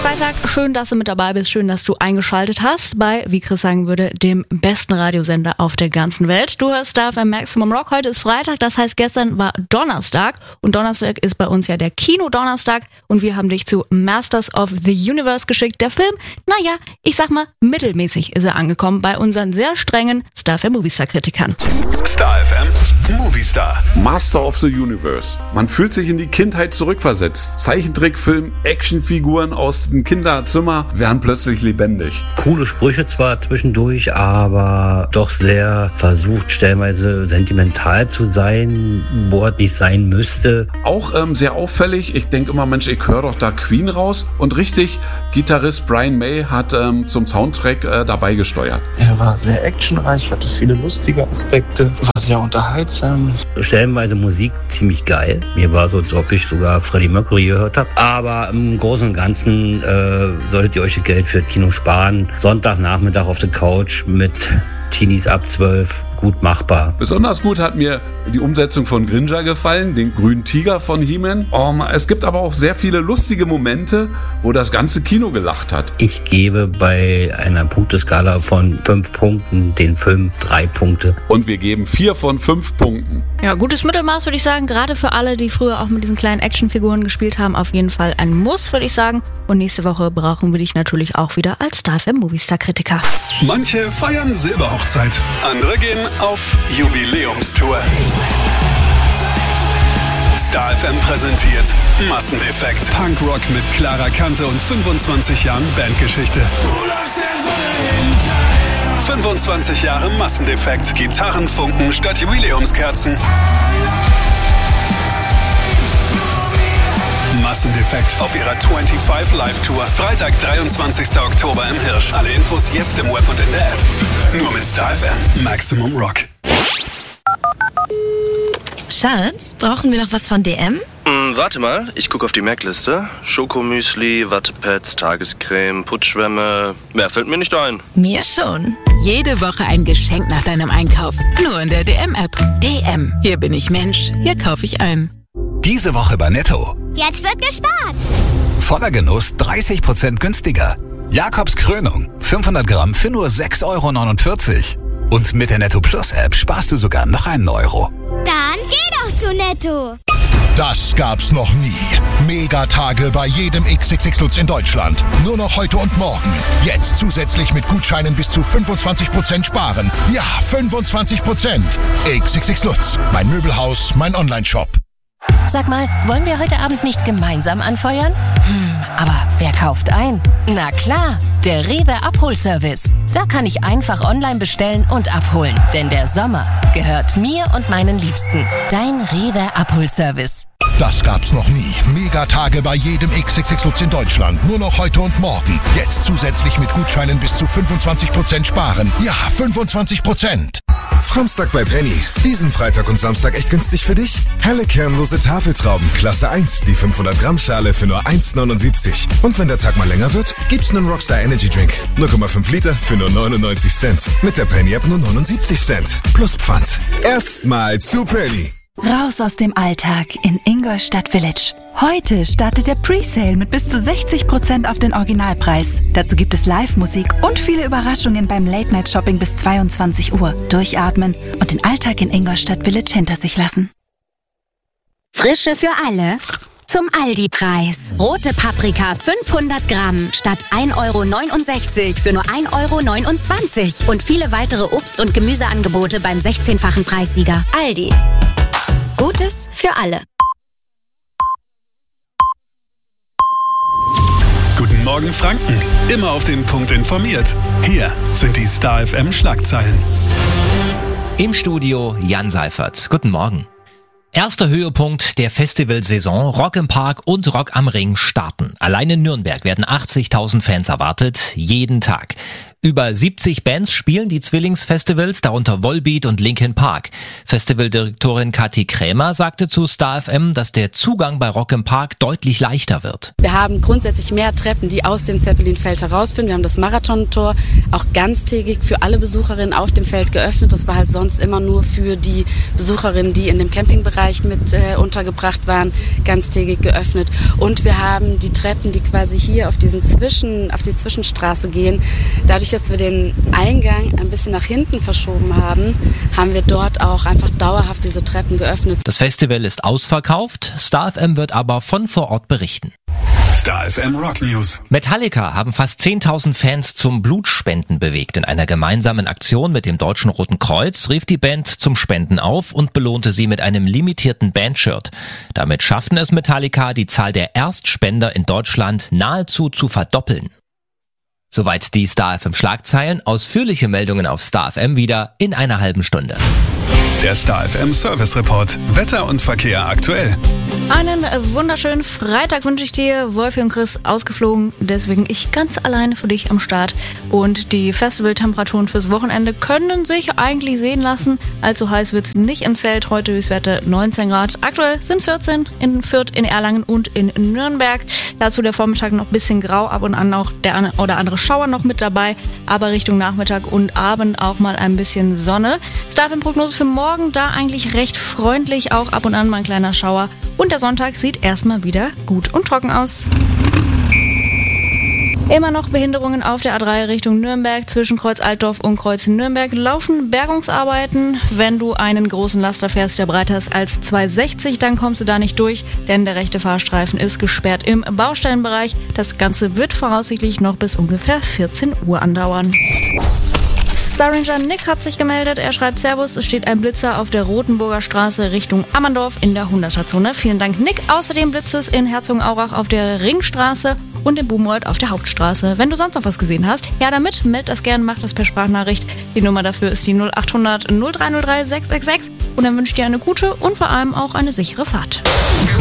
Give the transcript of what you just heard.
Freitag. Schön, dass du mit dabei bist. Schön, dass du eingeschaltet hast bei, wie Chris sagen würde, dem besten Radiosender auf der ganzen Welt. Du hörst da beim Maximum Rock. Heute ist Freitag, das heißt gestern war Donnerstag. Und Donnerstag ist bei uns ja der Kino-Donnerstag. Und wir haben dich zu Masters of the Universe geschickt. Der Film, naja, ich sag mal, mittelmäßig ist er angekommen bei unseren sehr strengen Star FM Movistar-Kritikern. Star FM Movistar. Master of the Universe. Man fühlt sich in die Kindheit zurückversetzt. Zeichentrickfilm, Actionfiguren aus dem Kinderzimmer werden plötzlich lebendig. Coole Sprüche zwar zwischendurch, aber doch sehr versucht, stellenweise sentimental zu sein, wo es nicht sein müsste. Auch sehr auffällig. Ich denke immer, Mensch, ich höre doch da Queen raus. Und richtig, Gitarrist Brian May hat zum Soundtrack dabei gesteuert. Er war sehr actionreich, hatte viele lustige Aspekte, war sehr unterhaltsam. Stellenweise Musik ziemlich geil. Mir war so, als ob ich sogar Freddie Mercury gehört habe. Aber im Großen und Ganzen solltet ihr euch das Geld für das Kino sparen. Sonntagnachmittag auf der Couch mit Teenies ab 12, gut machbar. Besonders gut hat mir die Umsetzung von Grinja gefallen, den grünen Tiger von He-Man. Es gibt aber auch sehr viele lustige Momente, wo das ganze Kino gelacht hat. Ich gebe bei einer Punkteskala von 5 Punkten den Film 3 Punkte. Und wir geben 4 von 5 Punkten. Ja, gutes Mittelmaß, würde ich sagen. Gerade für alle, die früher auch mit diesen kleinen Actionfiguren gespielt haben, auf jeden Fall ein Muss, würde ich sagen. Und nächste Woche brauchen wir dich natürlich auch wieder als Star FM Movistar-Kritiker. Manche feiern Silberhochzeit, andere gehen auf Jubiläumstour. Star FM präsentiert Massendefekt. Punkrock mit klarer Kante und 25 Jahren Bandgeschichte. 25 Jahre Massendefekt. Gitarrenfunken statt Jubiläumskerzen. Massendefekt auf ihrer 25 Live-Tour. Freitag, 23. Oktober im Hirsch. Alle Infos jetzt im Web und in der App. Nur mit Star FM. Maximum Rock. Schatz, brauchen wir noch was von DM? Warte mal, ich gucke auf die Merkliste. Schokomüsli, Wattepads, Tagescreme, Putzschwämme. Mehr fällt mir nicht ein. Mir schon. Jede Woche ein Geschenk nach deinem Einkauf. Nur in der DM-App. DM. Hier bin ich Mensch. Hier kaufe ich ein. Diese Woche bei Netto. Jetzt wird gespart. Voller Genuss 30% günstiger. Jakobs Krönung 500 Gramm für nur 6,49 €. Und mit der Netto Plus App sparst du sogar noch einen Euro. Dann geh doch zu Netto. Das gab's noch nie. Megatage bei jedem XXX Lutz in Deutschland. Nur noch heute und morgen. Jetzt zusätzlich mit Gutscheinen bis zu 25% sparen. Ja, 25%. XXX Lutz. Mein Möbelhaus, mein Onlineshop. Sag mal, wollen wir heute Abend nicht gemeinsam anfeuern? Aber wer kauft ein? Na klar, der Rewe Abholservice. Da kann ich einfach online bestellen und abholen. Denn der Sommer gehört mir und meinen Liebsten. Dein Rewe Abholservice. Das gab's noch nie. Megatage bei jedem XXX Lutz in Deutschland. Nur noch heute und morgen. Jetzt zusätzlich mit Gutscheinen bis zu 25% sparen. Ja, 25%. Samstag bei Penny. Diesen Freitag und Samstag echt günstig für dich? Helle kernlose Tafeltrauben, Klasse 1, die 500 Gramm Schale für nur 1,79. Und wenn der Tag mal länger wird, gibt's einen Rockstar Energy Drink. 0,5 Liter für nur 99 Cent. Mit der Penny App nur 79 Cent. Plus Pfand. Erstmal zu Penny. Raus aus dem Alltag in Ingolstadt Village. Heute startet der Presale mit bis zu 60% auf den Originalpreis. Dazu gibt es Live-Musik und viele Überraschungen beim Late-Night-Shopping bis 22 Uhr. Durchatmen und den Alltag in Ingolstadt Village hinter sich lassen. Frische für alle zum Aldi-Preis. Rote Paprika 500 Gramm statt 1,69 € für nur 1,29 € und viele weitere Obst- und Gemüseangebote beim 16-fachen Preissieger. Aldi. Gutes für alle. Guten Morgen Franken. Immer auf den Punkt informiert. Hier sind die Star FM Schlagzeilen. Im Studio Jan Seifert. Guten Morgen. Erster Höhepunkt der Festivalsaison. Rock im Park und Rock am Ring starten. Allein in Nürnberg werden 80.000 Fans erwartet, jeden Tag. Über 70 Bands spielen die Zwillingsfestivals, darunter Volbeat und Linkin Park. Festivaldirektorin Kathi Krämer sagte zu Star FM, dass der Zugang bei Rock im Park deutlich leichter wird. Wir haben grundsätzlich mehr Treppen, die aus dem Zeppelinfeld herausführen. Wir haben das Marathontor auch ganztägig für alle Besucherinnen auf dem Feld geöffnet. Das war halt sonst immer nur für die Besucherinnen, die in dem Campingbereich mit untergebracht waren, ganztägig geöffnet. Und wir haben die Treppen, die quasi hier auf die Zwischenstraße gehen. Dadurch, dass wir den Eingang ein bisschen nach hinten verschoben haben, haben wir dort auch einfach dauerhaft diese Treppen geöffnet. Das Festival ist ausverkauft, Star FM wird aber von vor Ort berichten. Star FM Rock News. Metallica haben fast 10.000 Fans zum Blutspenden bewegt. In einer gemeinsamen Aktion mit dem Deutschen Roten Kreuz rief die Band zum Spenden auf und belohnte sie mit einem limitierten Bandshirt. Damit schafften es Metallica, die Zahl der Erstspender in Deutschland nahezu zu verdoppeln. Soweit die Star FM Schlagzeilen. Ausführliche Meldungen auf Star FM wieder in einer halben Stunde. Der Star FM Service Report. Wetter und Verkehr aktuell. Einen wunderschönen Freitag wünsche ich dir. Wolfi und Chris ausgeflogen, deswegen ich ganz alleine für dich am Start. Und die Festivaltemperaturen fürs Wochenende können sich eigentlich sehen lassen. Allzu heiß wird's nicht im Zelt. Heute Höchstwerte 19 Grad. Aktuell sind 14 in Fürth, in Erlangen und in Nürnberg. Dazu der Vormittag noch ein bisschen grau, ab und an auch der eine oder andere Schauer noch mit dabei. Aber Richtung Nachmittag und Abend auch mal ein bisschen Sonne. Star FM Prognose für morgen, da eigentlich recht freundlich, auch ab und an mal ein kleiner Schauer. Und der Sonntag sieht erstmal wieder gut und trocken aus. Immer noch Behinderungen auf der A3 Richtung Nürnberg. Zwischen Kreuz Altdorf und Kreuz Nürnberg laufen Bergungsarbeiten. Wenn du einen großen Laster fährst, der breiter ist als 2,60, dann kommst du da nicht durch, denn der rechte Fahrstreifen ist gesperrt im Baustellenbereich. Das Ganze wird voraussichtlich noch bis ungefähr 14 Uhr andauern. Starranger Nick hat sich gemeldet. Er schreibt: Servus, es steht ein Blitzer auf der Rotenburger Straße Richtung Ammerndorf in der 100er-Zone. Vielen Dank, Nick. Außerdem blitzt es in Herzogenaurach auf der Ringstraße und in Bubenreuth auf der Hauptstraße. Wenn du sonst noch was gesehen hast, her damit, meld das gerne, mach das per Sprachnachricht. Die Nummer dafür ist die 0800 0303 666. Und dann wünsche ich dir eine gute und vor allem auch eine sichere Fahrt.